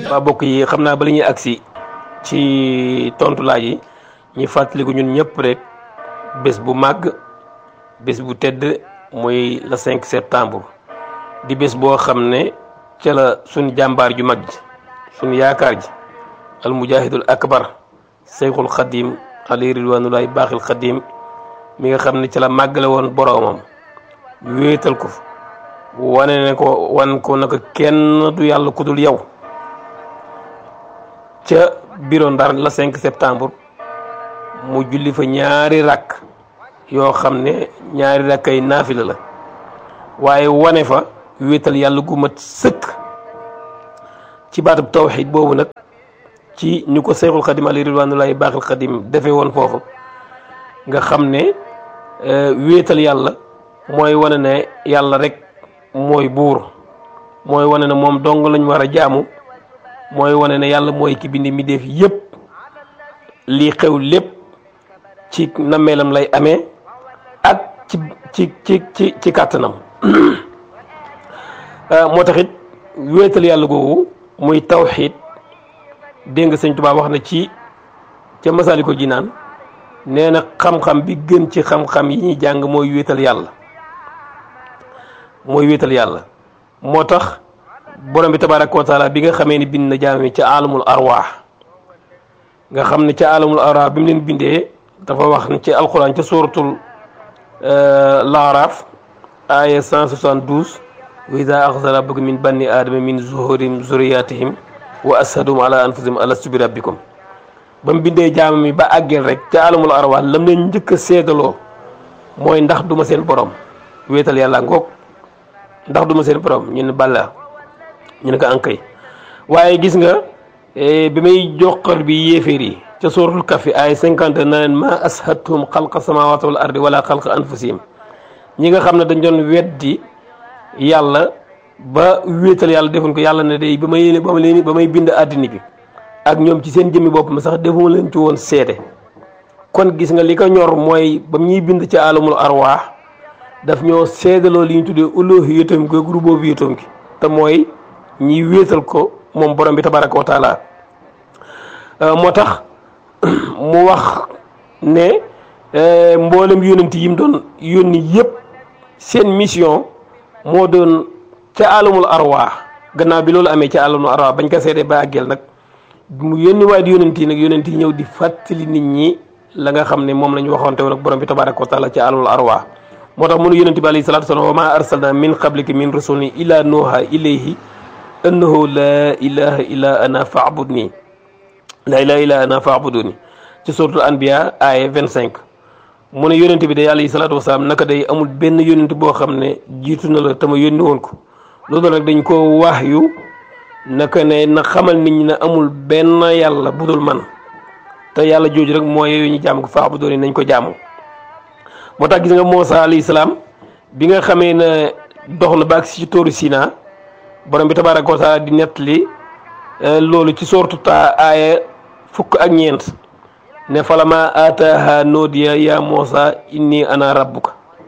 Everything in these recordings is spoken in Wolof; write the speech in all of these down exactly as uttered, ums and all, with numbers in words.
waa bokk yi xam naa ba li ñuy agsi ci tontu laaj yi ñu fàttaliku ñun ñëpp rek bés bu màgg bés bu tedd muy le cinq septembre di bés boo xam ne ca la suñ jàmbaar ju mag ji suñ yaakaar ji al mujahidul akbar seyxul xadim ali ridwanullahi baaxil xadim mi nga xam ne ca la màggale woon boroomam wéetal ko wane ne ko wan ko naka kenn du yàlla ku dul yow ca biro Ndar la cinq septembre mu julli fa ñaari rakk yoo xam ne ñaari rakk ay naafila la waaye wane fa wéetal yàlla gu mat sëkk ci baatab tawxiid boobu nag ci ñu ko Seyxul Xadim ali ridwanullahi baaxil xadim defee woon foofu nga xam ne wéetal yàlla mooy wane ne yàlla rek mooy buur mooy wane ne moom dong lañ war a jaamu mooy wane ne yàlla mooy ki bindi mi def yépp lii xew lépp ci nammeelam lay amee ak ci ci ci ci ci kàttanam moo taxit wéetal yàlla googu muy tawxiid dégg nga sëñ Tuubaa wax na ci ca Masaalikul Jinaan nee na xam-xam bi gën ci xam-xam yi ñuy jàng mooy wéetal yàlla mooy wéetal yàlla moo tax borom bi tabaaraka wa taala bi nga xamee ni bind na jaam yi ca alamul arwaax nga xam ne ca alamul arwaax bi mu leen bindee dafa wax ne ci alquran ca suratul laaraaf aya cent soixante-douze wa iza axada rabbuka min banni aadama min zuhurim zurriyatihim wa ashadum ala anfusihim alastu bi rabbikum ba mu bindee jaam yi ba àggeel rek ca alamul arwaax lam leen njëkk a seedaloo mooy ndax duma seen borom wéetal yàlla ngoog ndax duma seen borom ñu ne balla ñu ne ko ankay waaye gis nga bi may joxar bi yéeféer yi ca suratul kafi ay cinquante na leen ma ashadtum xalqa samawati wal ardi wala xalqa anfusihim ñi nga xam ne dañ doon weddi yàlla ba wéetal yàlla defuñ ko yàlla ne day ba may ba ma leen ba may bind àddina bi ak ñoom ci seen jëmmi bopp ma sax defuma leen ci woon seede kon gis nga li ko ñor mooy ba ñuy bind ci alamul arwaax daf ñoo seedaloo li ñu tuddee uluhiyatam ko groupe boobu yatam gi te mooy ñi wéetal ko moom borom bi tabaraka wa taala moo tax mu wax ne mboolem yónent yi mu doon yónni yëpp seen mission moo doon ca alamul arwaax gannaaw bi loolu amee ca alamul arwaax bañ ko seedee ba àggeel nag mu yónni waaye di yónent yi nag yónent yi ñëw di fàttali nit ñi la nga xam ne moom la ñu waxoonte woon ak borom bi tabaraka wa taala ca alamul arwaax moo tax mënu yónent bi alayhi salaatu wa salaam wa maa arsalna min qablika min rasulin illa nuuha ilayhi annahu laa ilaha illa ana faabudni laa ilaha illa ana faabuduni ci suratul anbiya aaya vingt-cinq mu ne yónent bi day alayhi salaatu wasalaam naka day amul benn yónent boo xam ne jiitu na la te ma yónni woon ko loolu nag dañ ko wax yu naka ne na xamal nit ñi ne amul benn yàlla budul man te yàlla jooju rek mooy yooyu ñu jaamu ko faabuduni nañ ko jaamu moo tax gis nga Muusaa alayhi salaam bi nga xamee ne dox na baag si ci tóoru Sinaa borom bi tabaaraka wa taala di nettali loolu ci sooratu taa aaya fukk ak ñeent ne falama ataaha noodiya ya Muusaa inni ana rabbuka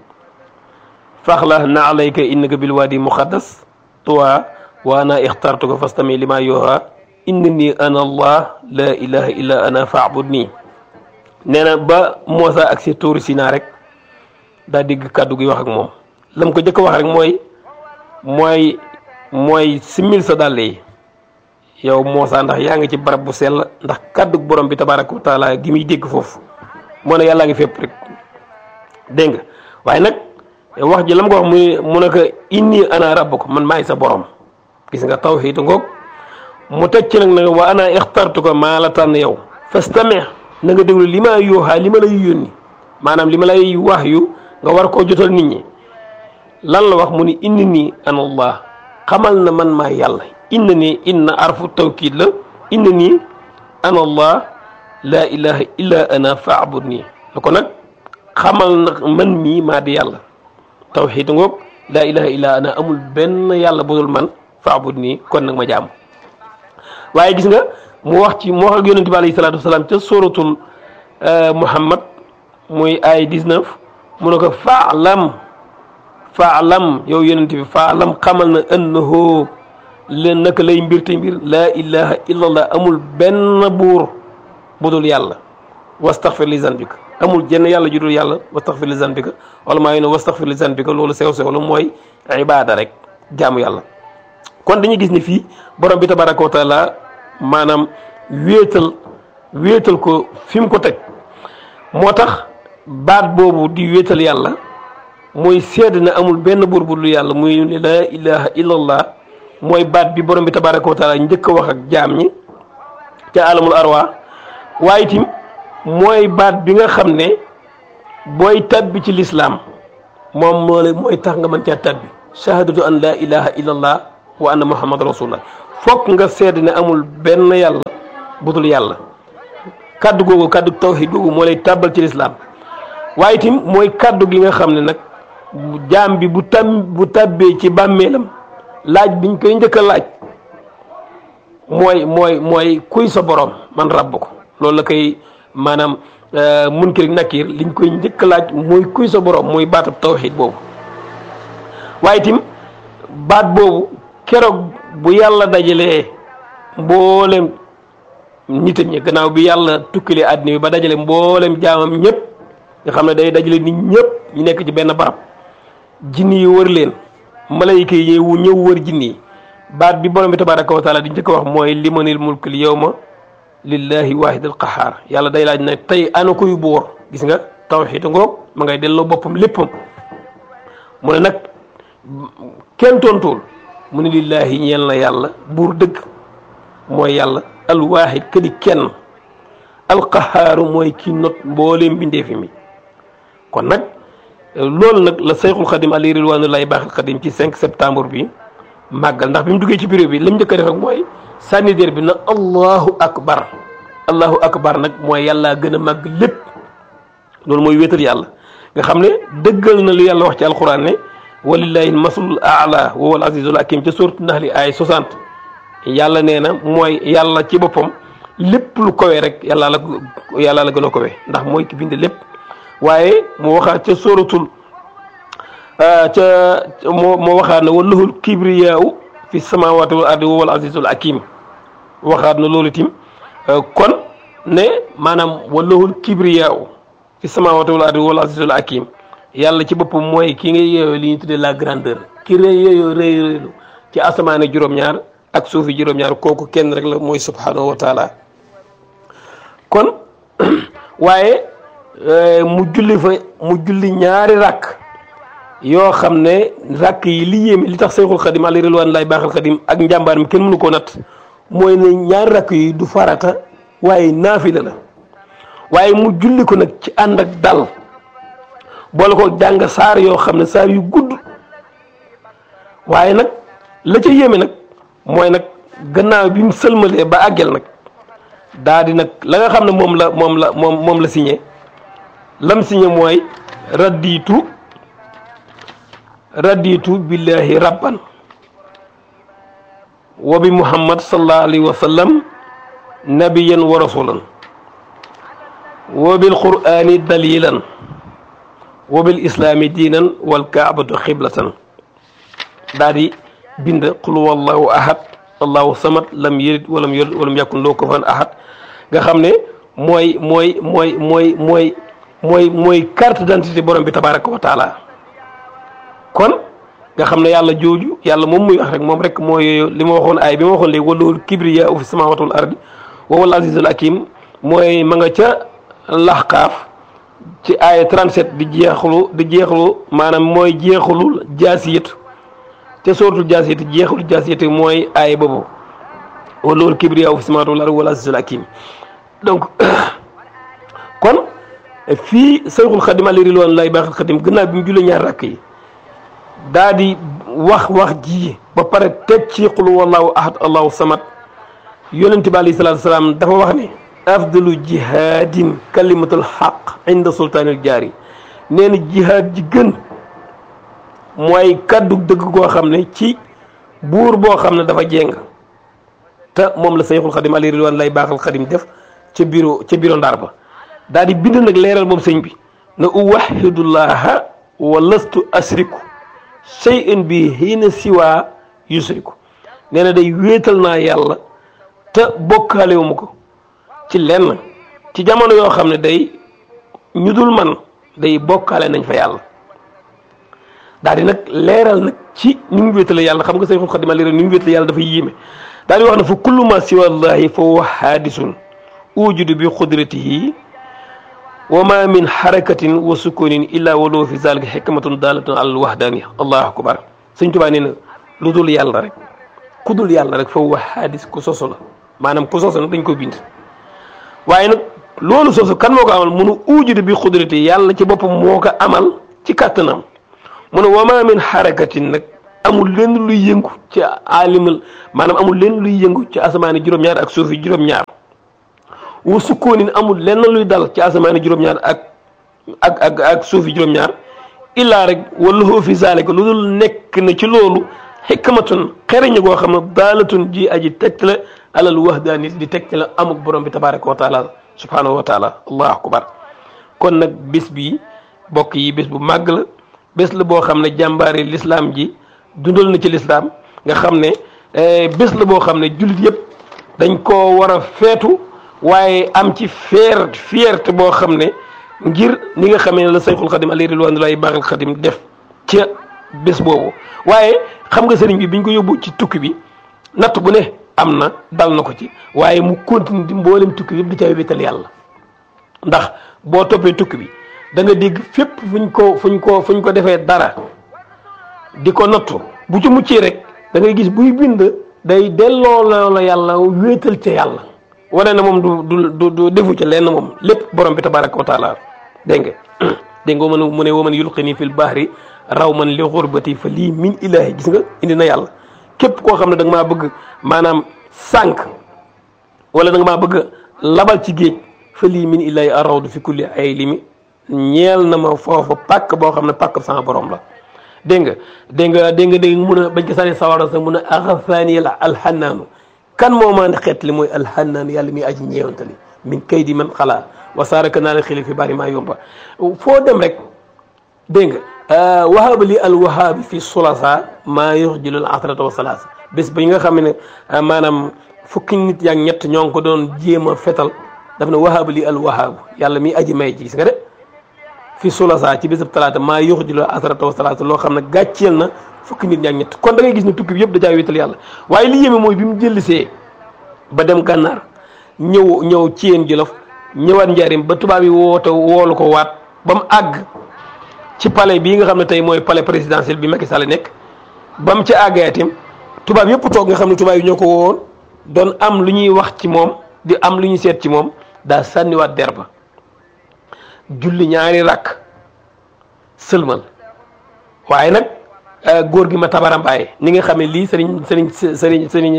faxla na alayka innaka bil waadi muqaddas tuwa wa ana ixtartuka fastami lima yuuhaa innani ana allah la ilaha illa ana faabudni nee na ba Muusaa ak si tóoru Sinaa rek daa dégg kàddu gi wax ak moom lam ko jëkk wax rek mooy mooy mooy simil sa dàll yi yow Muusaa ndax yaa ngi ci barab bu sell ndax kàddu borom bi tabaaraka wa taala gi muy dégg foofu moo ne yàllaa ngi fépp rek dégg nga waaye nag wax ji lam ko wax muy mu ne ko inni ana rabbuka man maay sa borom gis nga tawhiid ngoog mu teg ci nag nag wa ana ixtartuka maa la tànn yow fastami na nga déglu li ma yooxaa li ma lay yónni maanaam li ma lay wax yu nga war koo jotal nit ñi lan la wax mu ni inni nii ana allah xamal na man maa yàlla inna nii inna arfu tawkiid la inna nii ana allah laa ilaha illa ana faabud nii la ko nag xamal na man mii maa di yàlla tawxiid ngoog laa ilaha illa ana amul benn yàlla budul man faabud nii kon nag ma jaam waaye gis nga mu wax ci mu wax ak yonente bi alayhi salaatu wasalaam ca suratul muhammad muy ay dix-neuf mu ne ko faalam faalam yow yonent bi faalam xamal na annahu leen naka lay mbir te mbir laa ilaha illallah amul benn buur budul yàlla wastaghfir li zanbika amul jenn yàlla judul yàlla wastaghfir li zanbika wala maa ngi ne wastaghfir li zanbika loolu sew sew la mooy ibaada rek jaamu yàlla. kon dañuy gis ni fii borom bi tabaraka wa taala maanaam wéetal wéetal ko fi mu ko teg moo tax baat boobu di wéetal yàlla mooy seede na amul benn buur budul yàlla muy ne laa ilaha illallah mooy baat bi borom bi tabaraka wa taala njëkk a wax ak jaam ñi ca alamul arwa waaye itam mooy baat bi nga xam ne booy tabbi ci lislaam moom moo mooy tax nga mën caa tabbi shahadatu an laa ilaha illallah wa anna muhammad rasulullah fokk nga seede ne amul benn yàlla budul yàlla kaddu googu kaddu tawhid googu moo lay tàbbal ci lislaam waaye itam mooy kaddu gi nga xam ne nag jaam bi bu tam bu tabbee ci bàmmeelam laaj biñ koy njëkk a laaj mooy mooy mooy kuy sa borom man rabb ko loolu la koy maanaam munkir nakir liñ koy njëkk a laaj mooy kuy sa borom mooy baatab tawhid boobu waaye itam baat boobu keroog bu yàlla dajalee mboolem nit ñi gannaaw bi yàlla tukkilee àddina bi ba dajale mboolem jaamam ñëpp nga xam ne day dajale nit ñëpp ñu nekk ci benn barab jinni yi wër leen malayka yi ñëw ñëw wër jinni yi baat bi borom bi tabaraka wa taala di njëkk a wax mooy limanil mulkul yawma lillahi wahidil qahar yàlla day laaj ne tey ana kuy buur gis nga tawxiid ngoog ma ngay delloo boppam léppam mu ne nag kenn tontuwul mu ne lillahi ñeel na yàlla buur dëgg mooy yàlla alwaahid këdi kenn alqahaaru mooy ki not mbooleem mbindeefi mi kon nag loolu nag la Sayxul Xadim alayhi ridwaanullaahi baaxil Xadim ci cinq septembre bi màggal ndax bi mu duggee ci bureau bi lam njëkk a def rek mooy sànni déer bi na allahu akbar allahu akbar nag mooy yàlla gën a màgg lépp loolu mooy wéetal yàlla nga xam ne dëggal na lu yàlla wax ci alquran ne walillahi almasalul aala wa huwal azizul hakim ca sourate Nahl ay soixante yàlla nee na mooy yàlla ci boppam lépp lu kawe rek yàlla la yàlla la gën a kawe ndax mooy ki bind lépp waaye mu waxaat ca sóoratul ca moo moo waxaat ne walahul kibriyaau fi samawati wal ardi wa huwal azizul hakim waxaat na loolu tim kon ne maanaam walahul kibriyaau fi samawati wal ardi wa huwal azizul hakim yàlla ci boppam mooy ki nga yeeyoo li ñu tuddee la grandeur ki rëy yeeyoo rëy rëylu ci asamaane juróom-ñaar ak suufi juróom-ñaar kooku kenn rek la mooy subhanahu wa taala kon waaye mu julli fa mu julli ñaari rakk yoo xam ne rakk yi li yéeme li tax Sayxul Xadim alayhi ridwaanullaahi baaxil Xadim ak njàmbaar mi kenn mënu koo natt mooy ne ñaari rakk yi du farata waaye naafila la waaye mu julli ko nag ci ànd ak dal boole ko jàng saar yoo xam ne saar yu gudd waaye nag la ca yéeme nag mooy nag gannaaw bi mu sëlmalee ba àggel nag daa di nag la nga xam ne moom la moom la moom moom la signé lam signé mooy raditu raditu billahi rabban wa bi muhammad sallallahu alayhi wa sallam nabiyan wa rasulan wa bil qur'ani dalilan wa bil islami diinan wal kaabatu xiblatan daa di bind qul wallahu ahad allahu samad lam yalid walam yulad walam yakun lahu kufuwan ahad nga xam ne mooy mooy mooy mooy mooy mooy mooy carte d'identité borom bi tabaraka wa taala kon nga xam ne yàlla jooju yàlla moom muy wax rek moom rek mooy li ma waxoon ay bi ma waxoon léegi walahul kibriya fi samawati wal ardi wa huwal azizul hakim mooy ma nga ca laxqaaf ci aaya trente-sept di jeexlu di jeexlu maanaam mooy jeexulul jaasiyatu te sooratul jaasiyati jeexul jaasiyati mooy aay boobu walahul kibriyaa fi samaawaati wal ardi wa huwal aziizul hakiim donc kon fii Sayxul Xadim alayhi ridwaanullaahi baaxil Xadim gannaaw bi mu jullee ñaar rakk yi daa di wax wax ji ba pare teg ci qul wallaahu ahad allahu samad yonent bi alayhi salaatu salaam dafa wax ne afdalu jihaadin kalimatul xaq inda sultaanil jaari nee na jihaad ji gën mooy kaddu dëgg goo xam ne ci buur boo xam ne dafa jéng te moom la Sayxul Xadim alayhi ridwaanullaahi baaxil Xadim def ca bureau ca bureau Ndar ba daal di bind nag leeral moom sëñ bi na uwahidullaha wa lastu asriku shay'an bi hiina siwa yusriku nee na day wéetal naa yàlla te bokkaale wu ma ko ci lenn ci jamono yoo xam ne day ñu dul man day bokkaale nañ fa yàlla daal di nag leeral nag ci ni mu wéetale yàlla xam nga Sayxul Xadiim leeral ni mu wéetale yàlla dafa yéeme daal di wax ne fa kullu ma siwa llahi fa huwa haadisun ujudu bi qudratihi wa ma min harakatin wa sukunin illa wa lahu fi zalika hikmatun dalatun ala alwahdaniya allahu akbar Sëñ Tuubaa nee na lu dul yàlla rek ku dul yàlla rek fa huwa haadis ku sosu la maanaam ku sosu nag dañ ko bind waaye nag loolu sosu kan moo ko amal munu ujudu bi qudratihi yàlla ci boppam moo ko amal ci kàttanam mu ne wa ma min harakatin nag amul lenn luy yëngu ci aalimal maanaam amul lenn luy yëngu ci asamaani juróom-ñaar ak suufi juróom-ñaar wa sukkoonin amul lenn luy dal ci asamaani juróom-ñaar ak ak ak ak suufi juróom-ñaar illaa rek wala fi zalika lu dul nekk na ci loolu xikmatun xereñe goo xam ne daalatun ji aji tegtale alal wahdaani di tegtale amuk borom bi tabaraka wa taala subhanahu wa taala allahu akbar kon nag bés bi bokk yi bés bu màgg la bés la boo xam ne jàmbaari lislaam ji dundal na ci lislaam nga xam ne bés la boo xam ne jullit yëpp dañ koo war a feetu waaye am ci fier fierté boo xam ne ngir ni nga xamee ne la Sayxul Xadim alayhi ridwanullahi baaxil Xadim def ca bés boobu waaye xam nga sëriñ bi biñ ko yóbbu ci tukki bi natt bu ne am na dal na ko ci waaye mu continue di mboolem tukki yëpp di ca wéetal yàlla ndax boo toppee tukki bi da nga dégg fépp fuñ ko fuñ ko fuñ ko defee dara di ko nattu bu ci muccee rek da ngay gis buy bind day delloo loola yàlla wéetal ca yàlla wane na moom du du du defu ca lenn moom lépp borom bi tabaraka wa taala dégg nga dégg nga mu ne waman yulqini fil bahri raw man li xurbati fa lii min ilahi gis nga indi na yàlla képp koo xam ne da nga maa bëgg maanaam sànq wala da nga maa bëgg labal ci géej fa lii min ilahi arawdu fi kulli ay limi ñeel na ma foofu pàkk boo xam ne pàkk sama borom la dégg nga dégg nga dégg nga dégg mun a bañ ko sànni sawara sax mun a axafaani alxannaanu kan moo maa ne xeet li mooy alxannaan yàlla mi aji ñeewantali min kay di man xalaa wasaaraka naa la xili fi bari maa yomba foo dem rek dégg nga wahaaba li al wahaabi fi sulasa maa yuxjilul asrata wa salaasa bés ba nga xam ne maanaam fukki nit yaak ñett ñoo ngi ko doon jéem a fetal daf ne wahaaba li al wahaabu yàlla mi aji may ji gis nga de fi sulasa ci bésab talaata maa yuxjilul asrata wa salaasa loo xam ne gàcceel na fukki nit ñaak ñett kon da ngay gis ne tukki bi yëpp da caa wéetal yàlla waaye li yéeme mooy bi mu jëllisee ba dem gànnaar ñëw ñëw ci yéen jolof ñëwaat njaarim ba tubaab yi woote woolu ko waat ba mu àgg ci palais bii nga xam ne tey mooy palais présidentiel bi Macky Sall nekk ba mu ci àggayatim tubaab yëpp toog nga xam ne tubaab yi ñoo ko woowoon doon am lu ñuy wax ci moom di am lu ñuy seet ci moom daa sànniwaat der ba julli ñaari rakk sëlmal waaye nag góor gi ma tabarambaay ni nga xam ne lii sëriñ sëriñ sëriñ sëriñ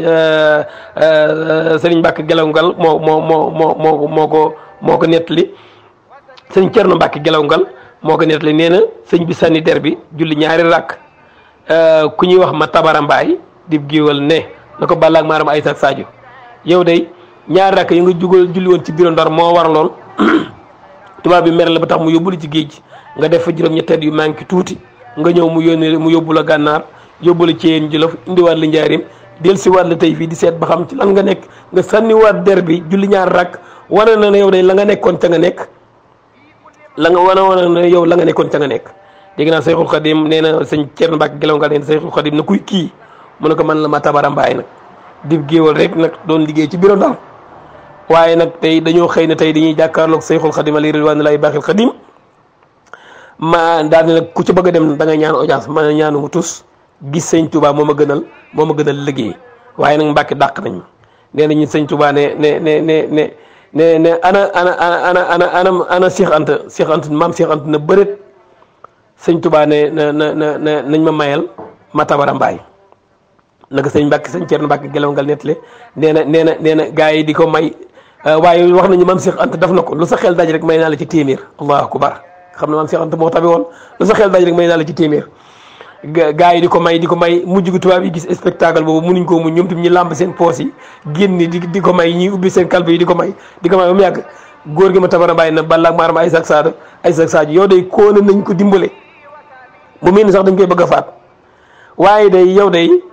sëriñ Mbàkke Gelawngal moo moo moo moo moo moo ko moo ko nettali sëriñ Cerno Mbàkke Gelawngal moo ko nettali nee na sëñ bi sànni der bi julli ñaari rakk ku ñuy wax ma tabarambaay di géwal ne na ko bàllaak maaram ay sak Sadio yow day ñaari rakk yi nga jugal julli woon ci biir Ndar moo waraloon tubaab bi mer la ba tax mu yóbbuli ci géej nga def fa juróom-ñetteet yu manqué tuuti nga ñëw mu yónnee mu yóbbu la gànnaar yóbbu la ci yéen jolof indiwaat la njaarim del si waat la tey fii di seet ba xam ci lan nga nekk nga sànniwaat der bi julli ñaar rakk wane na ne yow day la nga nekkoon ca nga nekk la nga wane wane na yow la nga nekkoon ca nga nekk dégg naa Sayxul Xadim nee na sëñ Cerno Mbàkke Gelawngal nee na Sayxul Xadim na kuy kii mu ne ko man la ma tabarambaay nag di géewal rek nag doon liggéey ci bureau Ndar waaye nag tey dañoo xëy na tey dañuy jàkkaarloog Sayxul Xadim alayhi ridwanullahi baaxil Xadim ma daal ne nag ku ci bëgg a dem da nga ñaan audience ma ñaanu mu tus gis sëñ Touba moo ma gënal moo ma gënal liggéey waaye nag Mbàkke dàq nañ ma nee nañu sëñ Touba ne ne ne ne ne ne ne ana ana ana ana ana ana Cheikh Anta Cheikh Anta maam Cheikh Anta na bëreet sëñ Touba ne na na na nañ ma mayal ma tabarambaay naka sëñ Mbàkke sëñ Cerno Mbàkke Gelawngal nettale nee na nee na nee na gars yi di ko may waaye wax nañu maam Cheikh Anta def na ko lu sa xel daj rek may naa la ci téeméer allahu akbar xam ne maam Cheikh Anta moo tabi woon lu sa xel daj rek may naa la ci téeméer gaa yi di ko may di ko may mujj gu tubaab yi gis spectacle boobu mënuñ koo muñ ñoom tamit ñu làmb seen poos yi génn di di ko may ñuy ubbi seen kalbe yi di ko may di ko may ba mu yàgg góor gi ma tabarambaay na balaak maaram ay sak saada ay sak sadio yow day koona nañ ko dimbale mu mel ni sax dañ koy bëgg a faat waaye day yow day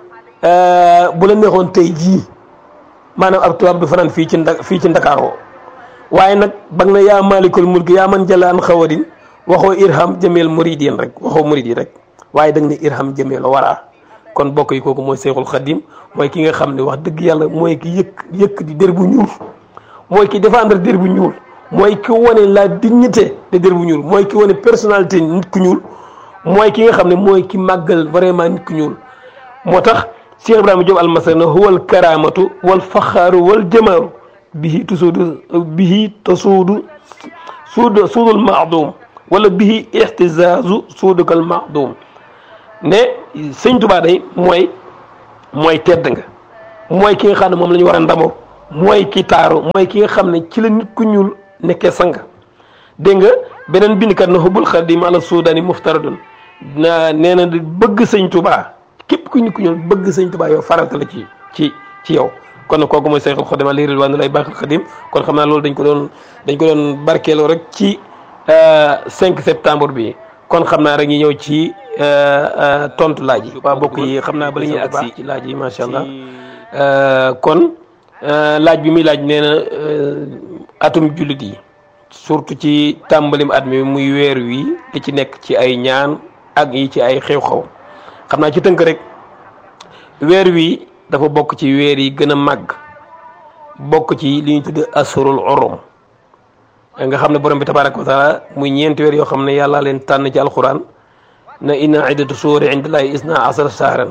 bu la neexoon tey jii maanaam ab tubaab du fanaan fii ci nda fii ci Ndakaaroo waaye nag ba nga ne yaa maalikul mulk yaa man jalla an xawadin waxoo irham jameel muridin rek waxoo murid yi rek waaye da nga ne irham jameel waraa kon bokk yi kooku mooy Seexul Xadim mooy ki nga xam ne wax dëgg yàlla mooy ki yëkk yëkk di der bu ñuul mooy ki défendre der bu ñuul mooy ki wane la dignité de der bu ñuul mooy ki wane personnalité nit ku ñuul mooy ki nga xam ne mooy ki màggal vraiment nit ku ñuul moo tax Cheikh Ibrahima Diop almasar na huwal karamatu wal faxaaru wal jamaaru bihi tusuudu bihi tasuudu suud suudul maadum wala bihi ixtisaazu suudukal maadum ne sëñ Tuubaa day mooy mooy tedd nga mooy ki nga xam ne moom la ñu war a ndamoo mooy ki taaru mooy ki nga xam ne ci la nit ku ñuul nekkee sang dégg nga beneen bindkat na hubbul xadim ala suudani muftaradun na nee na bëgg sëñ Tuubaa képp ku nit ku ñuul bëgg sëñ Tuubaa yow farata la ci ci ci yow kon kooku mooy Seexul Xadim ali ridwaanu lay baaxil xadim kon xam naa loolu dañ ko doon dañ ko doon barkeeloo rek ci cinq septembre bi kon xam naa rek ñu ñëw ci tontu laaj yi waa bokk yi xam naa bala ñuy agsi ci laaj yi macha allah kon laaj bi muy laaj nee na atum jullit yi surtout ci tàmbalim at mi muy weer wi li ci nekk ci ay ñaan ak yi ci ay xew-xew xam naa ci tënk rek weer wi dafa bokk ci weer yi gën a màgg bokk ci li ñu tudd asrul urum nga xam ne borom bi tabaraka wa taala muy ñeenti weer yoo xam ne yàlla leen tànn ci alquran na inna iddatu suuri indallahi isna asara sahran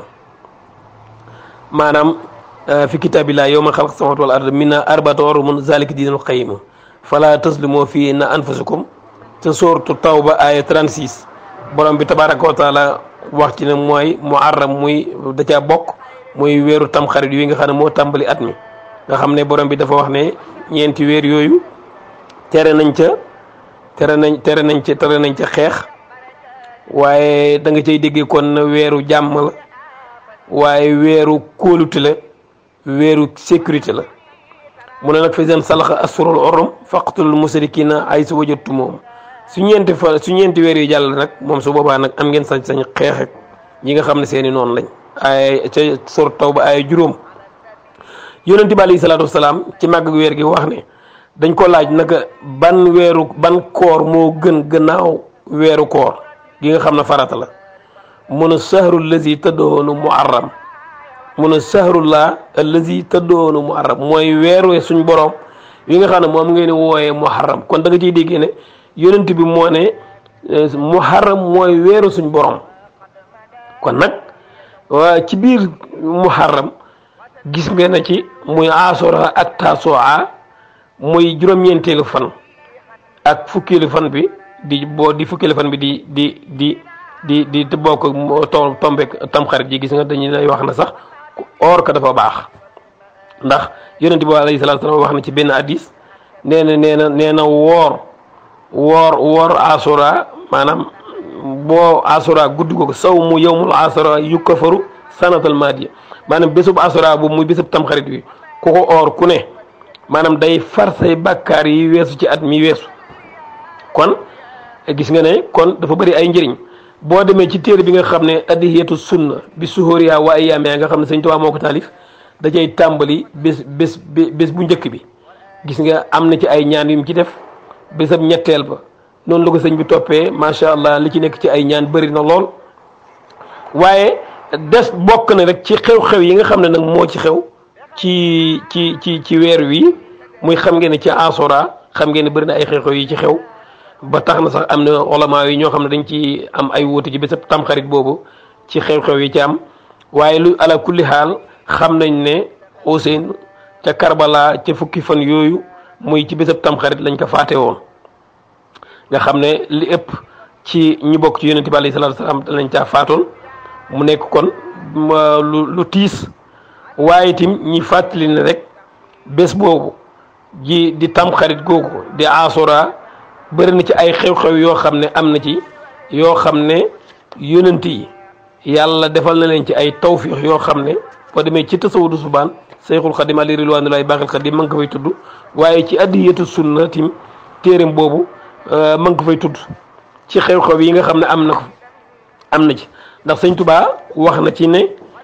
maanaam fi kitaabillah yawma xalaq samawati wal ard minna arbatu urumun zalika diinul qayyim fala taslimu fi na anfusukum te sooratu tawba aya trente-six borom bi tabaraka wa taala wax ci ne mooy muharram muy da caa bokk muy weeru tamxarit yi nga xam ne moo tàmbali at mi nga xam ne borom bi dafa wax ne ñeenti weer yooyu tere nañ ca tere nañ tere nañ ca tere nañ ca xeex waaye da nga cay déggee kon weeru jàmm la waaye weeru kóolute la weeru sécurité la mu ne nag fa seen salaxa assurul urum faqtulul musrikina ay su wajatu moom su ñeenti fa su ñeenti weer yu jàll nag moom su boobaa nag am ngeen sañ-sañ xeex ak ñi nga xam ne seeni noonu lañ ay ca sor taw ba ay juróom yonent bi alayhi salaatu wasalaam ci màgg weer gi wax ne dañ ko laaj naka ban weeru ban koor moo gën gannaaw weeru koor gi nga xam ne farata la mun a sahrul lazi taddoonu muharram mun a sahrullah allazi taddoonu muharram mooy weeru suñ borom yi nga xam ne moom ngeen wooyee muharram kon da nga ciy déggee ne yonent bi moo ne muharram mooy weeru suñ borom kon nag ci biir muharram gis nga na ci muy asura ak tasoa muy juróom-ñeenteelu fan ak fukkeelu fan bi di boo di fukkeelu fan bi di di di di di di bokk to tombeek tamxarit ji gis nga dañu lay wax na sax or ka dafa baax ndax yonent bi alayhi salaatu salaam wax na ci benn hadis nee na nee na nee na woor woor woor asura maanaam boo asura guddi googu saw mu yawmul asura yukkafaru sanatal maadiya maanaam bésub asura boobu muy bésub tamxarit bi ku ko or ku ne maanaam day far say bàkkaar yi weesu ci at mi weesu kon gis nga ne kon dafa bëri ay njëriñ boo demee ci téere bi nga xam ne adhiyatu sunna bi suhuriya wa ayyaamiha nga xam ne Sëñ Tuubaa moo ko taalif da cay tàmbali bés bés bés bu njëkk bi gis nga am na ci ay ñaan yu mu ci def bésab ñetteel ba noonu la ko sëñ bi toppee macha allah li ci nekk ci ay ñaan bëri na lool waaye des bokk na rek ci xew-xew yi nga xam ne nag moo ci xew ci ci ci ci weer wi muy xam ngeen ne ci asura xam ngeen ne bëri na ay xew-xew yi ci xew ba tax na sax am na ulama yi ñoo xam ne dañ ci am ay wuute ci bésab tamxarit boobu ci xew-xew yi ci am waaye lu ala kulli xaal xam nañ ne Huseyn ca Karbala ca fukki fan yooyu muy ci bésab tamxarit lañ ko faate woon nga xam ne li ëpp ci ñi bokk ci yonent bi alayhi salaatu salaam lañ caa faatoon mu nekk kon lu lu tiis waaye itam ñi fàttali ne rek bés boobu ji di tamxarit googu di asura bëri na ci ay xew-xew yoo xam ne am na ci yoo xam ne yonent yi yàlla defal na leen ci ay tawfiix yoo xam ne boo demee ci tasawudu subaan Seyxul Xadim ali ridwanullahi baaxil Xadim ma ngi ko fay tudd waaye ci addiyatu sunna tim téereem boobu ma ngi ko fay tudd ci xew-xew yi nga xam ne am na ko am na ci ndax Sëñ Tuubaa wax na ci ne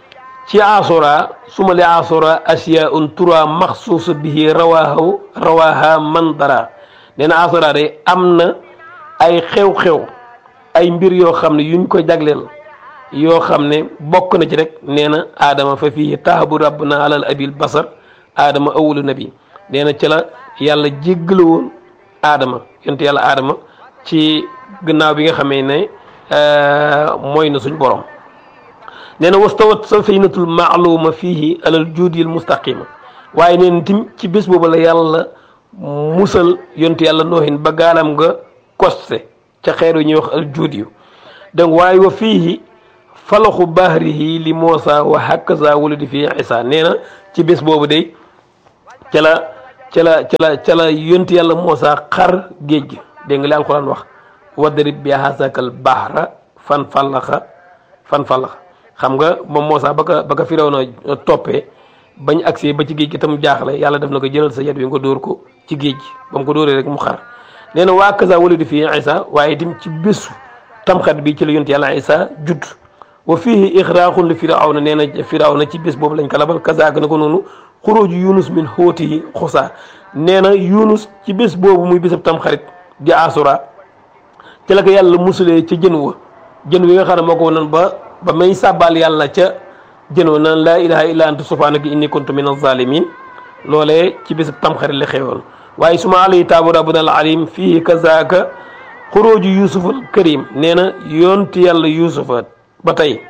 ci asura suma li asura asyaun tura maxsuus bihi rawahu rawaha man dara nee na asura day am na ay xew-xew ay mbir yoo xam ne yuñ ko jagleel yoo xam ne bokk na ci rek nee na aadama fa fii taabu rabbuna alal abil basar aadama awwalu nabi nee na ci la yàlla jéggale woon aadama yonte yàlla aadama ci gannaaw bi nga xamee ne mooy na suñ borom nee na wastawat safinatul maaluma fihi alal juudil mustaqima waaye nee na tim ci bés boobu la yàlla musal yonte yàlla noohin ba gaalam nga koste ca xeeru ñuy wax al juud yu donc waaye wa fiihi falaxu bahrihi li Muusa wa hakaza wulidi fii Isa nee na ci bés boobu day ca la ca la ca la ca la yonti yàlla Muusa xar géej gi dégg nga li alquran wax wadrib bi hasakal bahra fan fallaxa fan fallaxa xam nga moom Muusa ba ka ba ka Firawna toppee bañ agsi ba ci géej gi tam jaaxle yàlla def na ko jëlal sa yet wi nga dóor ko ci géej gi ba mu ko dóoree rek mu xar nee na waa kaza wulidi fii Isa waaye itam ci bésu tamxat bi ci la yonti yàlla Isa judd wa fihi ixraaxun li firawna nee na firawna ci bés boobu lañ ko labal kazaak na ko noonu xuruju yunus min xóotihi xusaa nee na yunus ci bés boobu muy bésab tamxarit di asura ci la ko yàlla musulee ca jën wa jën wi nga xam ne moo ko wonan ba ba may sàbbaal yàlla ca jën wa naan laa ilaha illa anta subhanaka inni kuntu min az-zalimin loolee ci bésab tamxarit la xewoon waaye suma alayhi taabu rabbuna al alim fihi kazaaka xuruju yusufal karim nee na yonti yàlla yusufa ba tey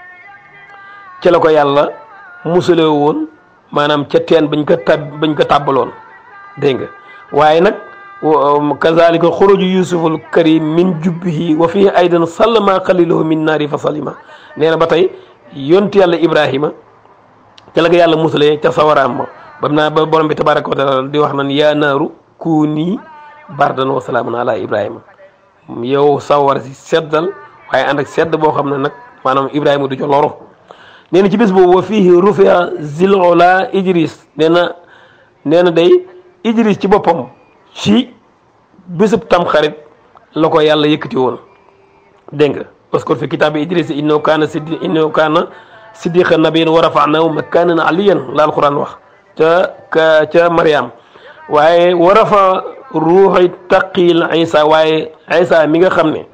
ci la ko yàlla musale woon maanaam ca teen bañ ko tab bañ ko tàbbaloon dégg nga waaye nag kazalika xuruju yusuful karim min jubbihi wa fihi aydan sallama xaliluhu min naari fa salima nee na ba tey yonti yàlla ibrahima ca la ko yàlla musale ca sawaraam ma bam naa ba borom bi tabaraka wa taala di wax nan yaa naaru kuuni bardan wa salaamun ala ibrahima yow sawar si seddal waaye ànd ak sedd boo xam ne nag maanaam ibrahima du ca loro nee na ci bés boobu wa fihi rufia zilola idris nee na nee na day idris ci boppam ci bésub tamxarit la ko yàlla yëkkati woon dégg nga parce que fi kitaabi idris innahu kaana siddi innahu kaana siddiqa nabiyyan wa rafa'nahu makaanan aliyyan la alquran wax ca ca ca mariam waaye wa rafa ruuxi taqil isa waaye isa mi nga xam ne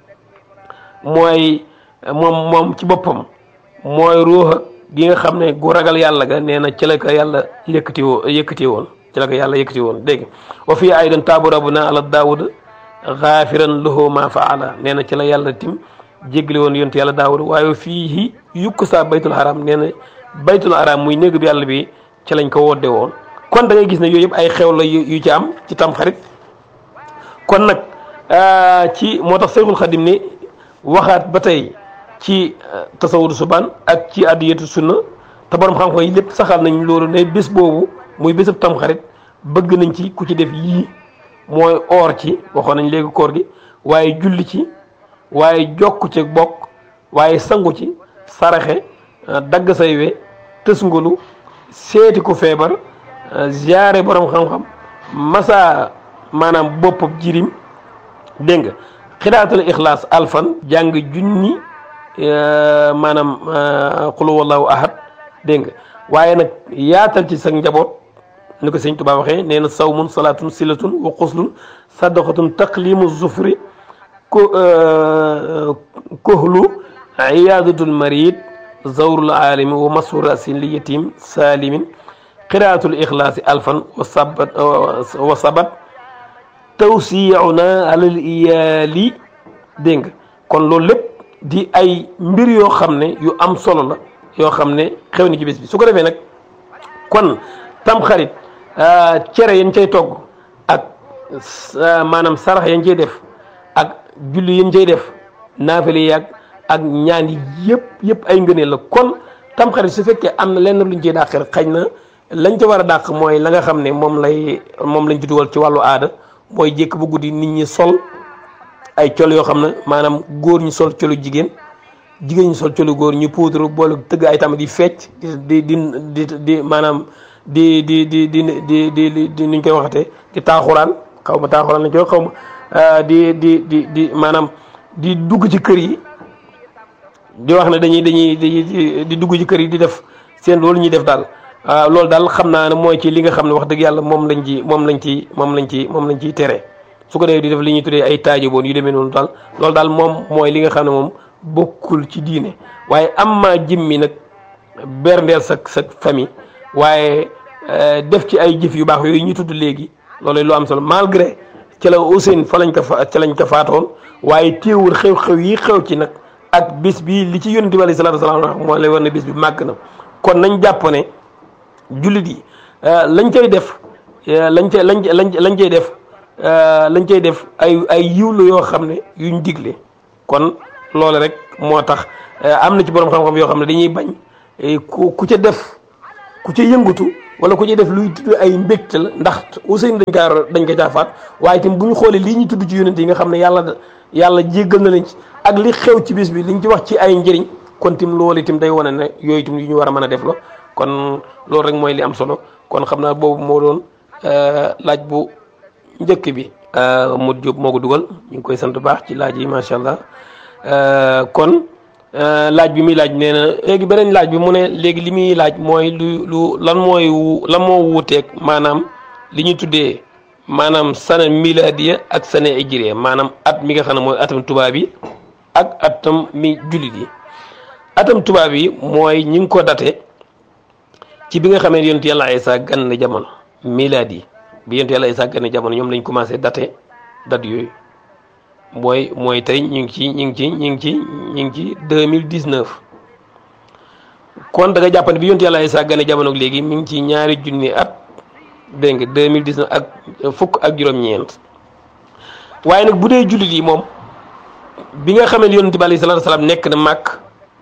mooy moom moom ci boppam mooy ruux gi nga xam ne gu ragal yàlla ga nee na ci la ko yàlla yëkkati woo yëkkati woon ci la ko yàlla yëkkati woon dégg wa fii aydan taabu rabbuna ala daawud xaafiran lahu ma faala nee na ci la yàlla tim jéggale woon yontu yàlla daawud waaye fii yukk saa baytul haram nee na baytul haram muy néeg bi yàlla bi ci lañ ko wodde woon kon da ngay gis ne yooyu yëpp ay xew la yu ci am ci tamxarit kon nag ci moo tax Seexul Xadim ne waxaat ba tey ci tasawudu subaan ak ci addiyatu sunna te borom xam-xam yi lépp saxal nañ loolu ne bés boobu muy bésab tamxarit bëgg nañ ci ku ci def yii mooy oor ci waxoon nañ léegi koor gi waaye julli ci waaye jokk ci bokk waaye sangu ci saraxe dagg say we tësngulu seeti ku feebar ziyaare borom xam-xam masa maanaam boppam jirim dégg nga xiraatul ixlaas alfan jàng junni maanaam xulu wallahu ahad dégg nga waaye nag yaatal ci sa njaboot ni ko sëñ Tuubaa waxee nee na sawmun salaatun silatun wa xuslun sadaqatun taqlimu zufri ko kohlu iyaadatul marid zawrul alimi wa masu rasin li yatim salimin xiraatul ixlaasi alfan wa sabat wa sabat tawsiuna alal iyaali dégg nga kon loolu lépp di ay mbir yoo xam ne yu am solo la yoo xam ne xew ni ci bés bi su ko defee nag kon tamxarit cere yañ cay togg ak maanaam sarax yañ cay def ak julli yañ cay def naafile yaag ak ñaan yi yëpp yëpp ay ngëneel la kon tamxarit su fekkee am na lenn luñ ciy dàq rek xañ na lañ ca war a dàq mooy la nga xam ne moom lay moom lañ ci dugal ci wàllu aada mooy jékk bu guddi nit ñi sol ay col yoo xam ne maanaam góor ñu sol colu jigéen jigéen ñu sol colu góor ñu poudre boole tëgg ay tamit di fecc di di di di maanaam di di di di di di di nuñ koy waxatee di taaxuraan xaw ma taaxuraan lañ koy xaw ma di di di di maanaam di dugg ci kër yi di wax ne dañuy dañuy di di dugg ci kër yi di def seen loolu ñuy def daal loolu daal xam naa ne mooy ci li nga xam ne wax dëgg yàlla moom lañ ci moom lañ ci moom lañ ci moom lañ ciy tere su ko defee di def li ñuy tuddee ay taajo boon yu demee noonu daal loolu daal moom mooy li nga xam ne moom bokkul ci diine waaye am maa jimmi nag berndeel sa sa famille waaye def ci ay jëf yu baax yooyu ñu tudd léegi loolu lu am solo malgré ci la Ousseynou fa lañ ko fa ca lañ ko faatoon waaye téewul xew-xew yi xew ci nag ak bis bi li ci yonent bi alayhi salaatu wasalaam moo lay war ne bis bi màgg na kon nañ jàpp ne jullit yi lañ cay def lañ cay lañ lañ lañ cay def lañ cay def ay ay yiw la yoo xam ne yuñ digle kon loolu rek moo tax am na ci borom xam-xam yoo xam ne dañuy bañ ku ku ca def ku ca yëngatu wala ku ca def luy tudd ay mbégte la ndax Ousseynou dañ kaa dañ ko caafaat waaye itam bu ñu xoolee lii ñu tudd ci yonent yi nga xam ne yàlla yàlla jéggal na leen ci ak li xew ci bis bi liñ ci wax ci ay njëriñ kon tim loolu itam day wane ne yooyu itam yu ñu war a mën a def la kon loolu rek mooy li am solo kon xam naa boobu moo doon laaj bu njëkk bi. Modou Diop moo ko dugal ñu ngi koy sant baax ci laaj yi macha allah kon laaj bi muy laaj nee na léegi beneen laaj bi mu ne léegi li muy laaj mooy lu lu lan mooy lan moo wuuteeg maanaam li ñuy tuddee maanaam sana miladiya ak sana hijriya maanaam at mi nga xam ne mooy atam tubaab yi ak atam mi jullit yi atam tubaab yi mooy ñi ngi ko date ci bi nga xamee ne yonent yàlla Isaa gan na jamono miladi yi bi yonent yàlla Isaa gan na jamono ñoom lañ commencé date date yooyu mooy mooy tey ñu ngi ci ñu ngi ci ñu ngi ci ñu ngi ci deux mille dix neuf kon da nga jàpp ne bi yonent yàlla Isaa gan na jamono léegi mi ngi ci ñaari junni at dégg nga deux mille dix neuf ak fukk ak juróom-ñeent waaye nag bu dee jullit yi moom bi nga xamee ne yonent bi alayhi salaatu salaam nekk na màkk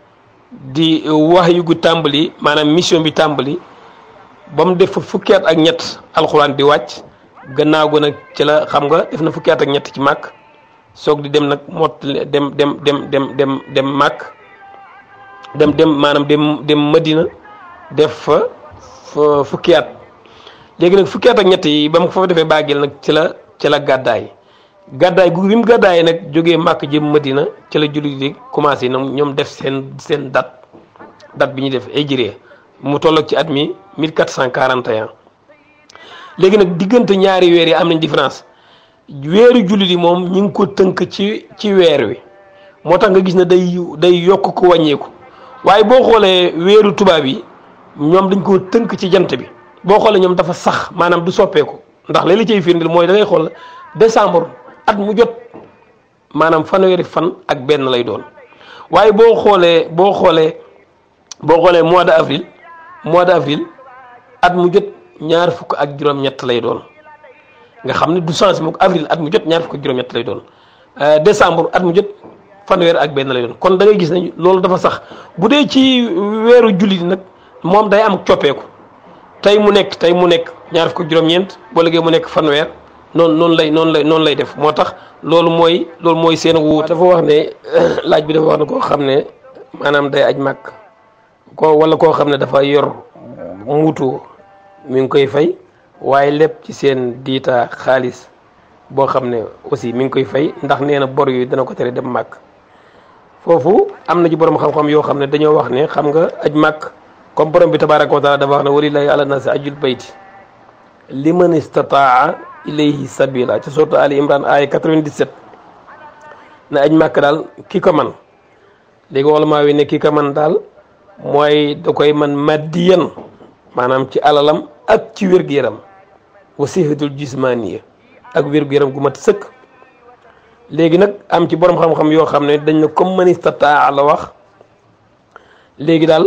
di wax yu gu tàmbali maanaam mission bi tàmbali ba mu def fukki at ak ñett alxuraan di wàcc gannaaw go nag ci la xam nga def na fukki at ak ñett ci màkk soog di dem nag mott dem dem dem dem dem dem màkk dem dem maanaam dem dem Madina def fa fukki at léegi nag fukki at ak ñett yi ba mu fa defee bàggeel nag ci la ci la gàddaay gàddaay gu bi mu gàddaay nag jógee màkk jëm Madina ci la jullit di commencé na ñoom def seen seen date date bi ñuy def hijriya mu tolloog ci at mi mille quatre cent quarante et un léegi nag diggante ñaari weer yi am nañ différence weeru jullit yi moom ñu ngi ko tënk ci ci weer wi moo tax nga gis ne day day yokk ko wàññeeku waaye boo xoolee weeru tubaab yi ñoom dañ koo tënk ci jant bi boo xoolee ñoom dafa sax maanaam du soppeeku ndax léeg la cay firndeel mooy da ngay xool décembre at mu jot maanaam fanweeri fan ak benn lay doon waaye boo xoolee boo xoolee boo xoolee mois de avril mois de avril at mu jot ñaar fukk ak juróom-ñett lay doon nga xam ne du changé moom avril at mu jot ñaar fukk ak juróom-ñett lay doon décembre at mu jot fanweer ak benn lay doon kon da ngay gis ne loolu dafa sax bu dee ci weeru jullit nag moom day am coppeeku tey mu nekk tey mu nekk ñaar fukk ak juróom-ñeent boo liggéey mu nekk fanweer noonu noonu lay noonu lay noonu lay def moo tax loolu mooy loolu mooy seen wuute. dafa wax ne laaj bi dafa wax ne koo xam ne maanaam day aj màkk ko wala koo xam ne dafa yor muutu mi ngi koy fay waaye lépp ci seen diita xaalis boo xam ne aussi mi ngi koy fay ndax nee na bor yooyu dana ko tere dem màkk foofu am na ci borom xam-xam yoo xam ne dañoo wax ne xam nga aj màkk comme borom bi tabaaraka wa taala dafa wax ne walillahi ala nasi ajjul bayti liman istataa ilayhi sabila ci sourate Ali Imran aaya quatre-vingt-dix-sept ne aj màkk daal ki ko man léegi wala maa wi ne ki ko man daal mooy da koy man maddiyan maanaam ci alalam ak ci wér-gu-yaram wa sihatul jismaniya ak wér-gu-yaram gu mat sëkk léegi nag am ci borom xam-xam yoo xam ne dañ ne comme man istataa la wax léegi daal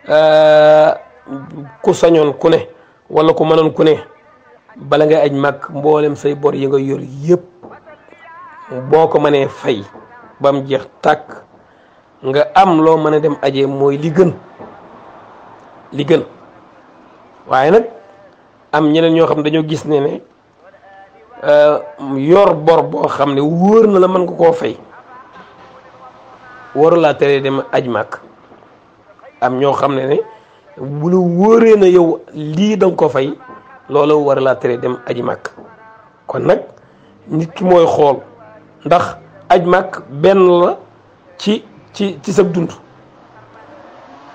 ku sañoon ku ne wala ku mënoon ku ne bala ngay aj màkk mboolem say bor yi nga yor yëpp boo ko mënee fay ba mu jeex tàkk nga am loo mën a dem ajee mooy li gën li gën waaye nag am ñeneen ñoo xam ne dañoo gis ne ne yor bor boo xam ne wóor na la mën nga koo fay waru laa teree dem aj màkk am ñoo xam ne ne bu la wóoree na yow lii danga ko fay loolu war laa tere dem aji màkk kon nag nit ki mooy xool ndax aj màkk benn la ci ci ci sa dund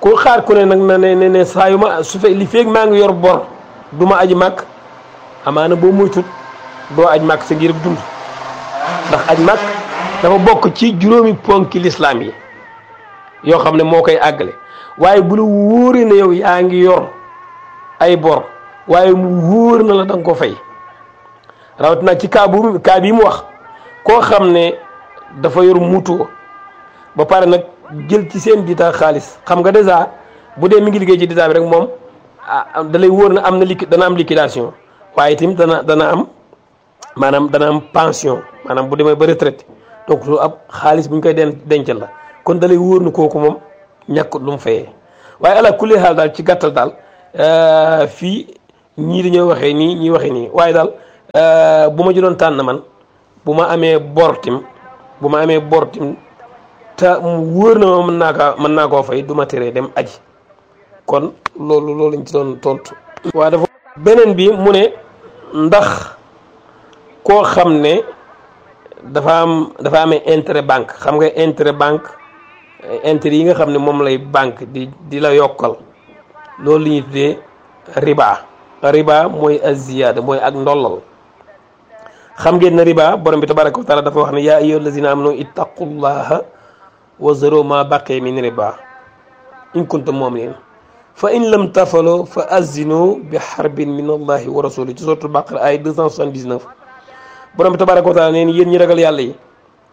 ku xaar ku ne nag na ne ne saa yu ma su fe li feeg maa ngi yor bor du ma aji màkk amaana boo moytut doo aj màkk sa ngir dund ndax aj màkk dafa bokk ci juróomi ponki lislaam yi yoo xam ne moo koy àggale waaye bu la wóoree ne yow yaa ngi yor ay bor waaye mu wóor na la da nga ko fay rawatina ci kaa bu kaa bii mu wax koo xam ne dafa yor mutuo ba pare nag jël ci seen dita xaalis xam nga dèjà bu dee mi ngi liggéey ci dita bi rek moom ah da lay wóor na am na liqui dana am liquidation waaye tamit dana dana am maanaam dana am pension maanaam bu demee ba retraite donc lu ab xaalis bu ñu koy den dencal la kon da lay wóor na kooku moom ñàkkut lu mu fayee waaye ala kulli xaal daal ci gàttal daal fii ñii dañoo waxee nii ñii waxee nii waaye daal bu ma jëloon tànn man bu ma amee bortim bu ma amee bortim te mu wóor na ma mën naa kaa mën naa koo fay du ma teree dem aji kon loolu loolu lañ ci doon tontu. waaw dafa beneen bi mu ne ndax koo xam ne dafa am dafa amee intérêt banque xam nga intérêt banque intérêt yi nga xam ne moom lay banque di di la yokkal loolu li ñuy tuddee riba riba mooy azziyaada mooy ak ndollal xam ngeen ne riba borom bi tabaraka wa taala dafa wax ne yaa ayyuha allazina amanu ittaqullaha wa zaru ma baqiya min riba in kuntum mu'minin fa in lam tafalo fa azinu bi harbin min allahi wa rasuli ci suratul baqara ay deux cent soixante-dix-neuf borom bi tabaraka wa taala neen yéen ñi ragal yàlla yi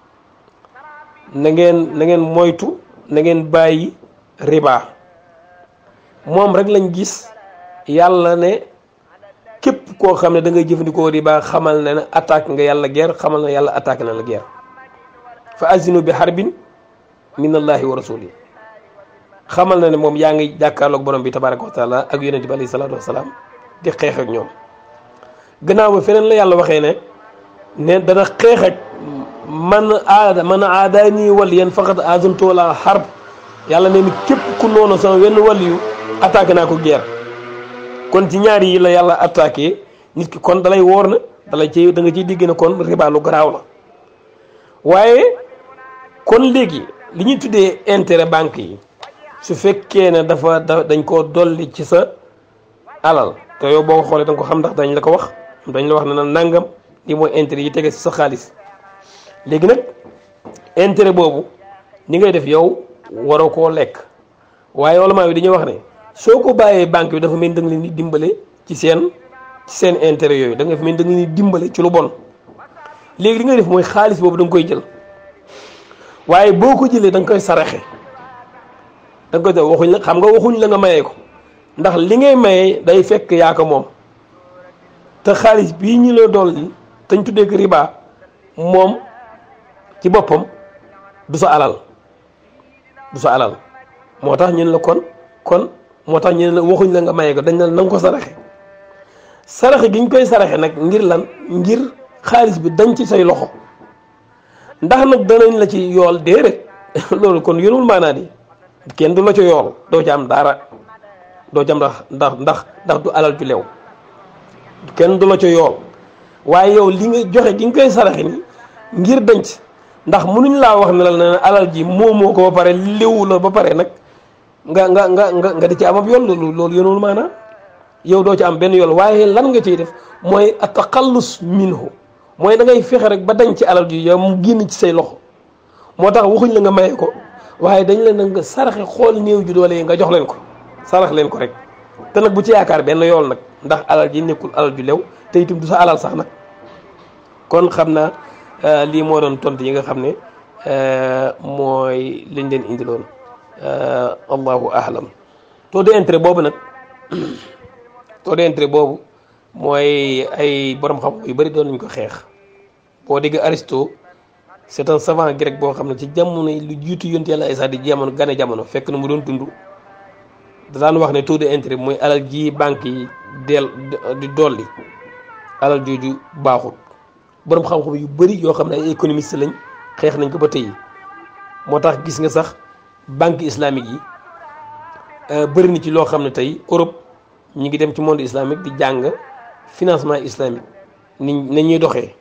na ngeen na ngeen moytu na ngeen bàyyi riba moom rek lañ gis yàlla ne képp koo xam ne da ngay jëfandikoo riba xamal ne na attaque nga yàlla guerre xamal na yàlla attaque na la guerre fa azinu bi harbin min allahi wa rasuli xamal na ne moom yaa ngi jàkkaarloog borom bi tabaraka wa taala ak yonente bi alayhi salaatu wasalaam di xeex ak ñoom gannaaw ba feneen la yàlla waxee ne ne dana xeex ak man aada man aada nii wal yéen faqat azantu wala harb yàlla ne ni képp ku noonu sama wenn wàll yu attaqué naa ko guerre kon ci ñaari yi la yàlla attaqué nit ki kon dalay woor na dalay ci da nga ciy digg ne kon riba lu garaaw la waaye kon léegi li ñuy tuddee intérêt banque yi su fekkee ne dafa dañ koo dolli ci sa alal te yow boo ko xoolee da nga ko xam ndax dañ la ko wax dañ la wax ne na nangam li mooy intérêt yi tege ci sa xaalis léegi nag intérêt boobu ni ngay def yow waroo koo lekk waaye wala bi dañuy wax ne soo ko bàyyee banque bi dafa mel ni da nga leen di dimbale ci seen ci seen intérêt yooyu da nga mel ni da nga leen di dimbale ci lu bon léegi li ngay def mooy xaalis boobu da nga koy jël waaye boo ko jëlee da nga koy saraxe da nga koy def waxuñ la xam nga waxuñ la nga mayee ko ndax li ngay mayee day fekk yaa ko moom te xaalis bii ñu la dolli te ñu tuddee ko riba moom ci boppam du sa alal du sa alal moo tax ñu ne la kon kon moo tax ñu ne la waxuñ la nga mayee ko dañ la na nga ko saraxe saraxe gi ñu koy saraxe nag ngir lan ngir xaalis bi dañ ci say loxo ndax nag danañ la ci yool déedéet loolu kon yorul maanaa di kenn du la ci yool doo ci am dara doo ci am ndax ndax ndax ndax du alal ju lew kenn du la ci yool waaye yow li nga joxe gi nga koy saraxe ni ngir denc ndax mënuñ laa wax ne la ne alal ji moomoo ko ba pare léwu la ba pare nag nga nga nga nga nga di ci am ab yool loolu loolu yorul maanaa yow doo ci am benn yool waaye lan nga ciy def mooy ataqallus minhu mooy da ngay fexe rek ba dañ ci alal ji yow mu génn ci say loxo moo tax waxuñ la nga maye ko waaye dañ leen nag nga saraxe xool néew ju doole yi nga jox leen ko sarax leen ko rek te nag bu ci yaakaar benn yool nag ndax alal ji nekkul alal ju lew te itam du sa alal sax nag kon xam naa lii moo doon tontu yi nga xam ne mooy liñ leen indiloon allahu ahlam taux d'intérêt boobu nag taux d'intérêt boobu mooy ay borom xam yu bari doon nañ ko xeex boo dégg Aristote c'est un savant grec boo xam ne ci jamono lu jiitu yonent yàlla Isaa di jamono gane jamono fekk na mu doon dund da daan wax ne taux d'intérêt mooy alal ji banque yi del di dolli alal jooju baaxul borom xam-xam yu bari yoo xam ne ay économiste lañ xeex nañ ko ba tey moo tax gis nga sax banque islamique yi bëri na ci loo xam ne tey Europe ñi ngi dem ci monde islamique di jàng financement islamique ni na ñuy doxee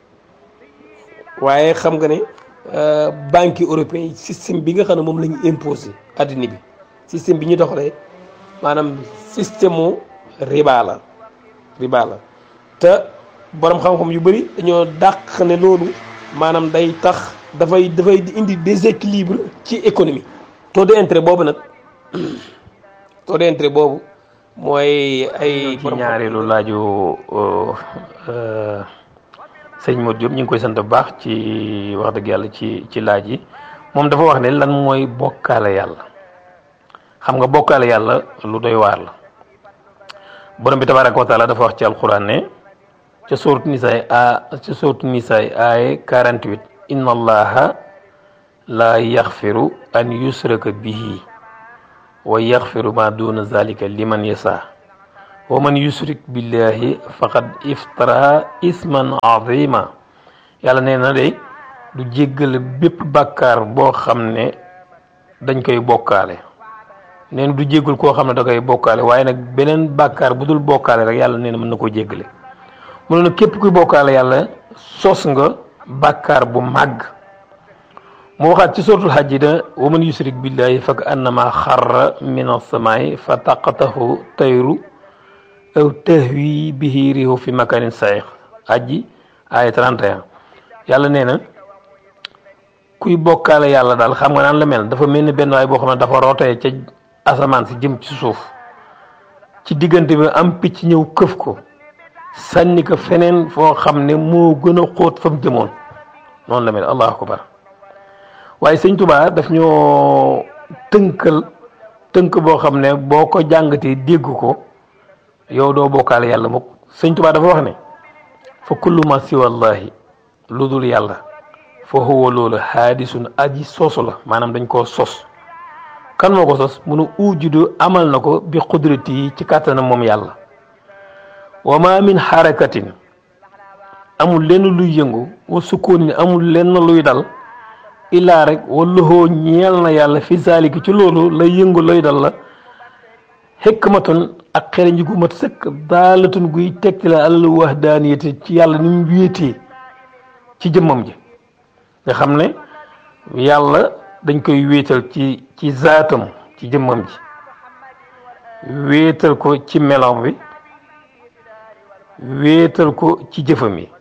waaye xam nga ne banque européen yi système bi nga xam ne moom la ñu imposé addina bi système bi ñu doxalee maanaam système mu riba la riba la te borom xam-xam yu bëri dañoo dàq ne loolu maanaam day tax dafay dafay indi déséquilibre ci économie. taux d'intérêt boobu nag taux d'intérêt boobu mooy ay. ci ñaareelu laaju sëñ Modou Diop ñu ngi koy sant bu baax ci wax dëgg yàlla ci ci laaj yi moom dafa wax ne lan mooy bokkaale yàlla xam nga bokkaale yàlla lu doy waar la borom bi tabaaraka wa taala dafa wax ci alquran ne ca sourate Nisaa a ca sourate Nisaa aaye quarante-huit inna allaha la yaxfiru an yusraka bihi wa yaxfiru ma duna zalika liman yasa wa man yusrik billahi faqad iftara isman azima yàlla nee na de du jéggale bépp bàkkaar boo xam ne dañ koy bokkaale nee na du jéggul koo xam ne da koy bokkaale waaye nag beneen bàkkaar bu dul bokkaale rek yàlla nee na mën na koo jéggale mu ne nag képp kuy bokkaale yàlla sos nga bàkkaar bu màgg mu waxaat ci suratul hajj da wa man yusrik billahi fa ka annama xarra min as-samaai fa taqatahu tayru aw tahwi bihi rihu fi makanin sa'iq hajji ay trente et un yàlla nee na kuy bokkaale yàlla daal xam nga naan la mel dafa mel ni benn waay boo xam ne dafa rootee ca asamaan si jëm ci suuf ci diggante bi am picc ñëw këf ko sànni ko feneen foo xam ne moo gën a xóot fa mu jëmoon noonu la mel allahu akbar waaye sëñ Tuubaa daf ñoo tënkal tënk boo xam ne boo ko jàngatee dégg ko yow doo bokkaale yàlla mukk sëñ Tuubaa dafa wax ne fa kullu ma siwallahi lu dul yàlla fa huwa loolu haadisun aji sosu la maanaam dañ koo sos kan moo ko sos munu ujudu amal na ko bi qudrati yi ci kàttanam moom yàlla wa ma min harakatin amul lenn luy yëngu wa sukoonin amul lenn luy dal illaa rek wallohoo ñeel na yàlla fi zalika ci loolu lay yëngu lay dal la hikmatun ak xere nji gu mat sëkk daalatun guy tegti la alal wahdaaniyati ci yàlla ni mu wéetee ci jëmmam ji nga xam ne yàlla dañ koy wéetal ci ci zaatam ci jëmmam ji wéetal ko ci meloom bi wéetal ko ci jëfam yi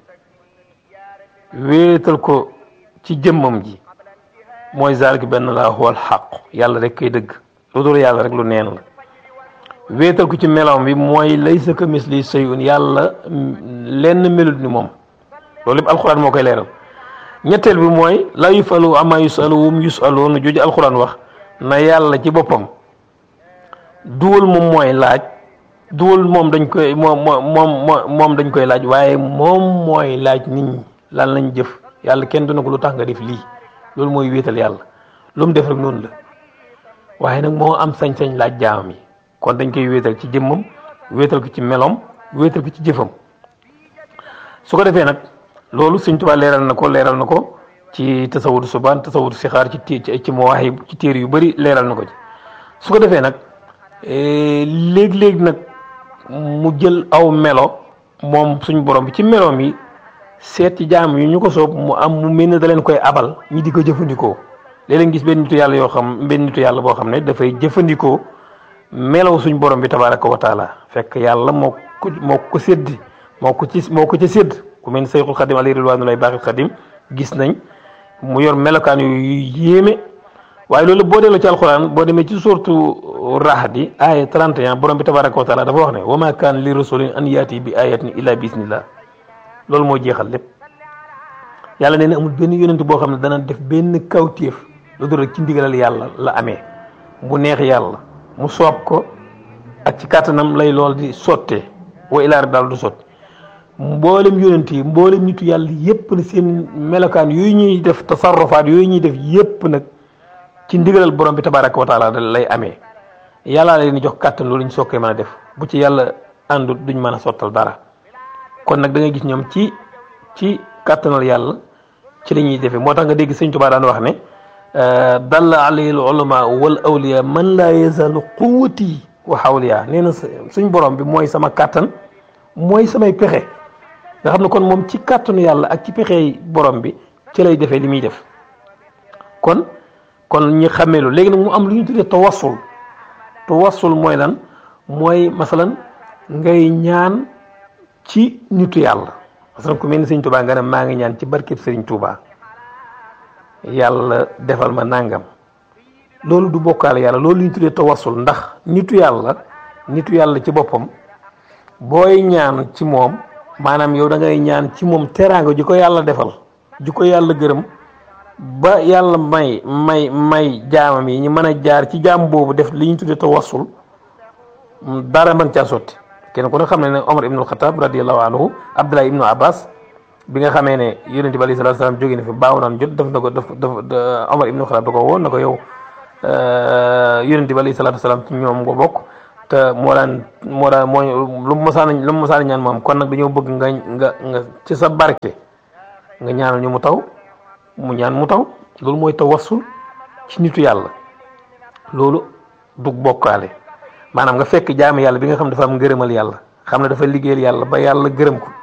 wéetal ko ci jëmmam ji mooy zalik benn laa huwal xaq yàlla rek koy dëgg lu dul yàlla rek lu neen la wéetal ko ci meloom bi mooy laysa ka misli shay'un yàlla lenn melut ni moom loolu lépp alxuraan moo koy leeral ñetteel bi mooy la yufalu amma yusalu wum yusaluun jooju alxuraan wax na yàlla ci boppam duwal moom mooy laaj duwal moom dañ koy moom moom moom dañ koy laaj waaye moom mooy laaj nit ñi lan lañ jëf yàlla kenn du na ko lu tax nga def lii loolu mooy wéetal yàlla lu mu def rek noonu la waaye nag moo am sañ-sañ laaj jaamam yi kon dañ koy wéetal ci jëmmam wéetal ko ci melom wéetal ko ci jëfam su ko defee nag loolu Sëñ Tuubaa leeral na ko leeral na ko ci tasawudu subaan tasawudu sixaar ci ci ci mawaahib ci téere yu bëri leeral na ko ci su ko defee nag léeg-léeg nag mu jël aw melo moom suñ borom bi ci meloom yi seet ci jaam yi ñu ko soob mu am mu mel ne da leen koy abal ñi di ko jëfandikoo léeg-léeg gis benn nitu yàlla yoo xam benn nitu yàlla boo xam ne dafay jëfandikoo melaw suñ borom bi tabaaraka wa taala fekk yàlla moo ko moo ko sédd moo ko ci moo ko ca sédd ku mel ni Seyxul Xadim alayhi ridwaanu lay baaxil Xadim gis nañ mu yor melokaan yu yéeme waaye loolu boo delloo ci alxuraan boo demee ci suuratu Rahd di aaya trente et un borom bi tabaaraka wa taala dafa wax ne wa maa kaana li rasulin an yaati bi ayatin illa bi isnillah loolu moo jeexal lépp yàlla nee na amul benn yonent boo xam ne dana def benn kawtéef lu dul rek ci ndigalal yàlla la amee bu neex yàlla mu soob ko ak ci kàttanam lay lool di sottee wa ilaar daal du sotti mboolem yonent yi mboolem nitu yàlla yépp na seen melokaan yooyu ñuy def tasarrufaat yooyu ñuy def yépp nag ci ndigalal borom bi tabaaraka wa taala lay amee yàllaa leen di jox kàttan loolu ñu soog koy mën a def bu ci yàlla àndut duñ mën a sottal dara kon nag da ngay gis ñoom ci ci kàttanal yàlla ci la ñuy defee moo tax nga dégg Sëñ Tuubaa daan wax ne dalla alayhi al ulama wal awliya man laa yazalu quwwati wa hawliya nee na suñ borom bi mooy sama kàttan mooy samay pexe nga xam ne kon moom ci kàttanu yàlla ak ci pexe borom bi ci lay defee li muy def kon kon ñi xàmmee lu léegi nag mu am lu ñu tuddee tawassul tawassul mooy lan mooy masalan ngay ñaan ci nitu yàlla masalan ku mel ni sëriñ Touba nga ne maa ngi ñaan ci barkeb sëriñ Touba yàlla defal ma nangam loolu du bokkaale yàlla loolu ñu tuddee tawassul ndax nitu yàlla nitu yàlla ci boppam booy ñaan ci moom maanaam yow da ngay ñaan ci moom teraanga ji ko yàlla defal ji ko yàlla gërëm ba yàlla may may may jaamam yi ñu mën a jaar ci jaam boobu def li ñu tuddee tawassul dara mën caa sotti kenn ku ne xam ne ne Omar ibnul Xataab radiyallahu anhu Abdullah ibnu Abbas bi nga xamee ne yonent bi alayhi salaatu salaam jóge na fi baaw naan jot daf na ko daf daf Omar ibnul Xataab da ko woon na ko yow yonent bi alayhi salaatu salaam ci ñoom nga bokk te moo daan moo daan moo lu mu mosaan lu mu mosaan ñaan moom kon nag dañoo bëgg nga nga nga ci sa barke nga ñaanal ñu mu taw mu ñaan mu taw loolu mooy tawassul ci nitu yàlla loolu du bokkaale maanaam nga fekk jaamu yàlla bi nga xam dafa am ngërëmal yàlla xam ne dafa liggéeyal yàlla ba yàlla gërëm ko